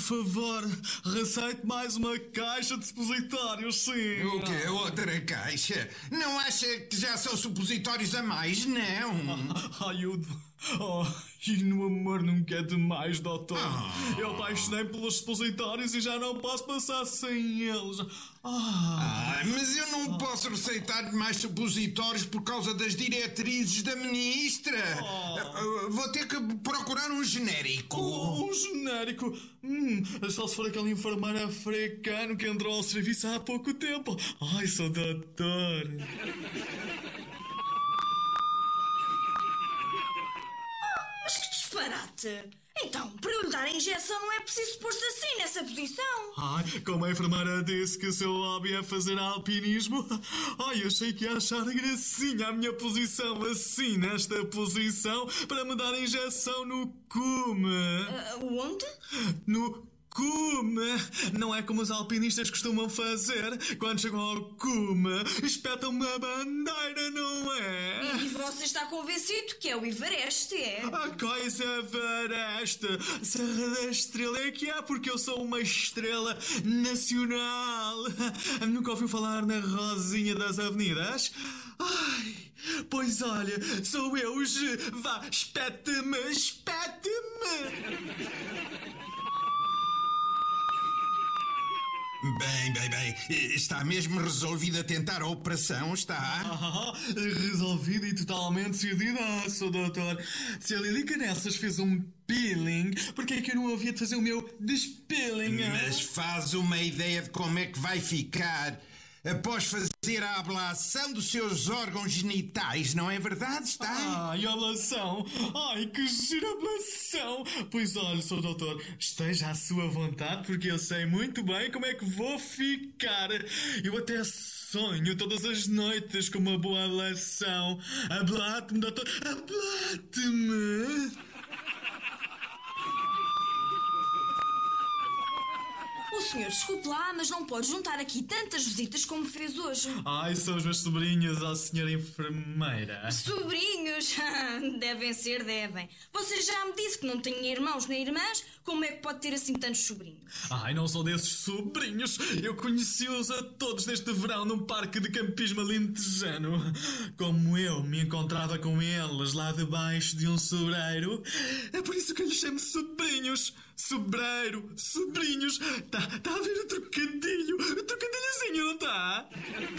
favor, receite mais uma caixa de supositórios, sim. O quê? Outra caixa? Não acha que já são supositórios a mais, não? Ai, e no amor nunca é demais, doutor. Eu apaixonei pelos supositórios e já não posso passar sem eles. Mas eu não posso receitar mais supositórios por causa das diretrizes da ministra. Vou ter que procurar um genérico. Um genérico? Só se for aquele enfermeiro africano que entrou ao serviço há pouco tempo. Ai, sou doutor. Mas que disparate! Então, para eu lhe dar a injeção não é preciso pôr-se assim, nessa posição. Ai, como a enfermeira disse que o seu hobby é fazer alpinismo, achei que ia achar gracinha a minha posição assim, nesta posição, para me dar a injeção no cume. Onde? No cume. Não é como os alpinistas costumam fazer. Quando chegam ao cume, espetam uma bandeira, não é? E você está convencido que é o Everest, é? A coisa Everest. Serra da Estrela é que é, porque eu sou uma estrela nacional. Nunca ouviu falar na Rosinha das Avenidas? Ai, pois olha, sou eu, vá, espete-me, espete-me. Bem. Está mesmo resolvido a tentar a operação, está? Resolvido e totalmente decidido, Sr. doutor. Se a Lilica Nessas fez um peeling, porque é que eu não havia de fazer o meu despilling? Mas faz uma ideia de como é que vai ficar após fazer a ablação dos seus órgãos genitais, não é verdade? Está? Ai, ablação! Ai, que gira ablação! Pois olha, Sr. doutor, esteja à sua vontade, porque eu sei muito bem como é que vou ficar. Eu até sonho todas as noites com uma boa ablação. Ablate-me, doutor, ablate-me! O senhor, desculpe lá, mas não pode juntar aqui tantas visitas como fez hoje. Ai, são os meus sobrinhos, senhora enfermeira. Sobrinhos? Devem. Você já me disse que não tem irmãos nem irmãs. Como é que pode ter assim tantos sobrinhos? Ai, não sou desses sobrinhos. Eu conheci-os a todos neste verão num parque de campismo alentejano. Como eu me encontrava com eles lá debaixo de um sobreiro, é por isso que eu lhes chamo sobrinhos. Sobreiro, sobrinhos. Tá a ver o trocadilho? O trocadilhozinho, não tá?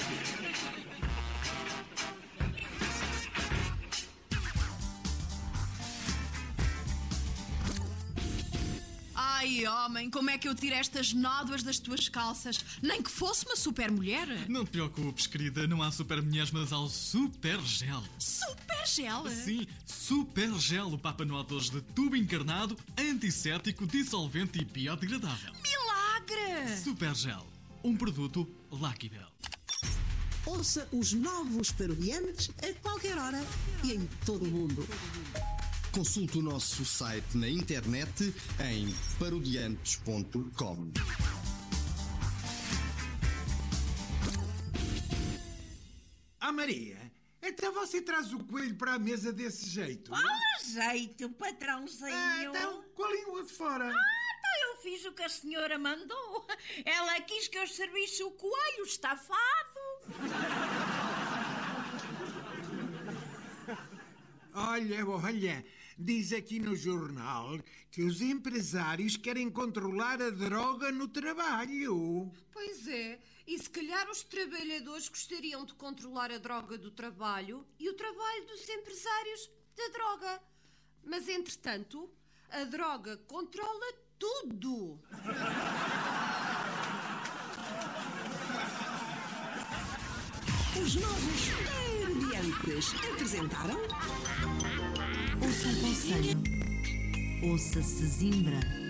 Ai, homem, como é que eu tiro estas nódoas das tuas calças? Nem que fosse uma super mulher. Não te preocupes, querida. Não há super mulheres, mas há o super gel. Super gel? Sim, super gel. O Papa Noel de de tubo encarnado, antisséptico, dissolvente e biodegradável. Milagre! Super gel. Um produto Lucky Bell. Ouça os novos Parodiantes a qualquer hora e em todo o mundo. Consulte o nosso site na internet em parodiantes.com. Maria, então você traz o coelho para a mesa desse jeito? Jeito, patrãozinho. Então, com a língua de fora. Então eu fiz o que a senhora mandou. Ela quis que eu servisse o coelho estafado. Olha, diz aqui no jornal que os empresários querem controlar a droga no trabalho. Pois é, e se calhar os trabalhadores gostariam de controlar a droga do trabalho e o trabalho dos empresários da droga. Mas, entretanto, a droga controla tudo. Os novos Parodiantes apresentaram... Ouça Conselho, ouça Sesimbra.